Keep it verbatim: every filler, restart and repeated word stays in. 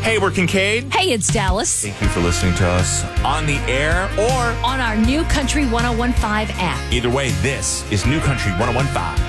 Hey, we're Kincaid. Hey, it's Dallas. Thank you for listening to us on the air or On our new Country ten fifteen app. either way, this is New Country ten fifteen.